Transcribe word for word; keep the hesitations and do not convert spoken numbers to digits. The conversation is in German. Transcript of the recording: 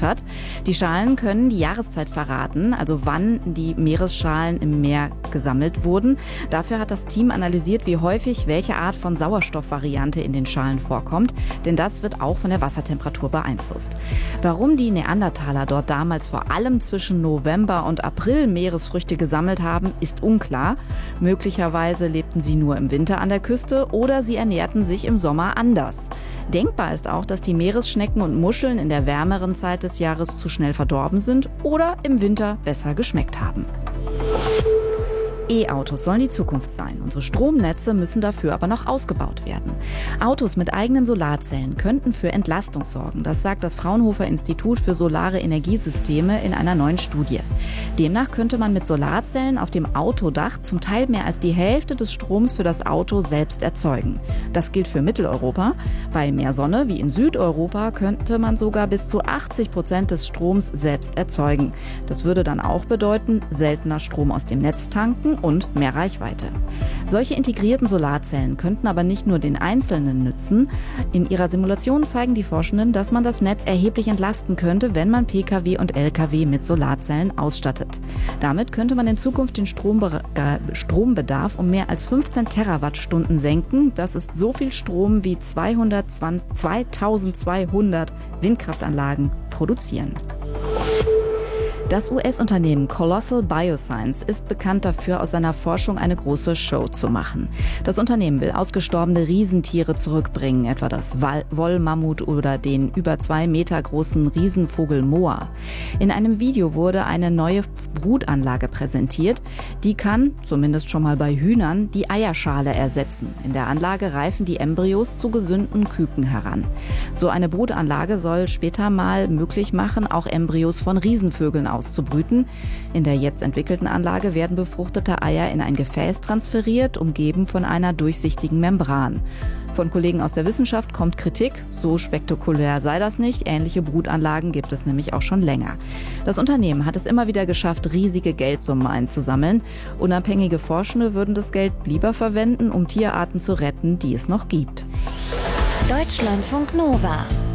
hat. Die Schalen können die Jahreszeit verraten, also wann die Meeresschalen im Meer gesammelt wurden. Dafür hat das Team analysiert, wie häufig welche Art von Sauerstoffvariante in den Schalen vorkommt, denn das wird auch von der Wassertemperatur beeinflusst. Warum die Neandertaler dort damals vor allem zwischen November und April Meeresfrüchte gesammelt haben, ist unklar. Möglicherweise lebten sie nur im Winter an der Küste oder sie ernährten sich im Sommer anders. Denkbar ist auch, dass die Meeresschnecken und Muscheln in der wärmeren Zeit des Jahres zu schnell verdorben sind oder im Winter besser geschmeckt haben. E-Autos sollen die Zukunft sein. Unsere Stromnetze müssen dafür aber noch ausgebaut werden. Autos mit eigenen Solarzellen könnten für Entlastung sorgen. Das sagt das Fraunhofer Institut für solare Energiesysteme in einer neuen Studie. Demnach könnte man mit Solarzellen auf dem Autodach zum Teil mehr als die Hälfte des Stroms für das Auto selbst erzeugen. Das gilt für Mitteleuropa. Bei mehr Sonne wie in Südeuropa könnte man sogar bis zu achtzig Prozent des Stroms selbst erzeugen. Das würde dann auch bedeuten, seltener Strom aus dem Netz tanken und mehr Reichweite. Solche integrierten Solarzellen könnten aber nicht nur den Einzelnen nützen. In ihrer Simulation zeigen die Forschenden, dass man das Netz erheblich entlasten könnte, wenn man Pkw und Lkw mit Solarzellen ausstattet. Damit könnte man in Zukunft den Strombe- äh, Strombedarf um mehr als fünfzehn Terawattstunden senken. Das ist so viel Strom wie zweitausendzweihundert Windkraftanlagen produzieren. Das U S-Unternehmen Colossal Bioscience ist bekannt dafür, aus seiner Forschung eine große Show zu machen. Das Unternehmen will ausgestorbene Riesentiere zurückbringen, etwa das Wollmammut oder den über zwei Meter großen Riesenvogel Moa. In einem Video wurde eine neue Brutanlage präsentiert. Die kann, zumindest schon mal bei Hühnern, die Eierschale ersetzen. In der Anlage reifen die Embryos zu gesunden Küken heran. So eine Brutanlage soll später mal möglich machen, auch Embryos von Riesenvögeln auszubrüten. In der jetzt entwickelten Anlage werden befruchtete Eier in ein Gefäß transferiert, umgeben von einer durchsichtigen Membran. Von Kollegen aus der Wissenschaft kommt Kritik. So spektakulär sei das nicht. Ähnliche Brutanlagen gibt es nämlich auch schon länger. Das Unternehmen hat es immer wieder geschafft, riesige Geldsummen einzusammeln. Unabhängige Forschende würden das Geld lieber verwenden, um Tierarten zu retten, die es noch gibt. Deutschlandfunk Nova